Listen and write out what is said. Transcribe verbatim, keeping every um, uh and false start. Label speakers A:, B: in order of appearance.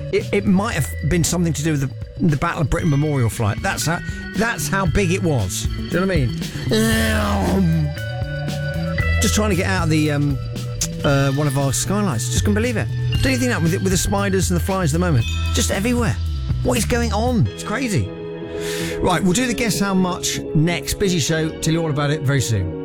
A: It, it might have been something to do with the, the Battle of Britain Memorial flight. That's how, that's how big it was. Do you know what I mean? Just trying to get out of the um, uh, one of our skylights. Just couldn't believe it. Don't you think that with, it, with the spiders and the flies at the moment? Just everywhere. What is going on? It's crazy. Right, we'll do the Guess How Much next. Busy show. Tell you all about it very soon.